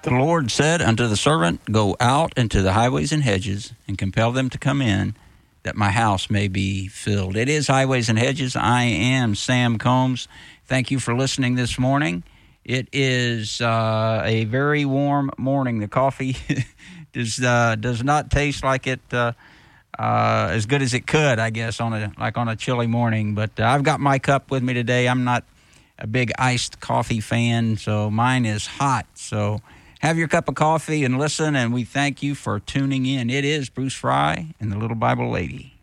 The Lord said unto the servant, Go out into the highways and hedges, and compel them to come in, that my house may be filled. It is Highways and Hedges. I am Sam Combs. Thank you for listening this morning. It is a very warm morning. The coffee does not taste like it as good as it could, I guess, on a chilly morning. But I've got my cup with me today. I'm not a big iced coffee fan, so mine is hot. So have your cup of coffee and listen, and we thank you for tuning in. It is Bruce Fry and the Little Bible Lady.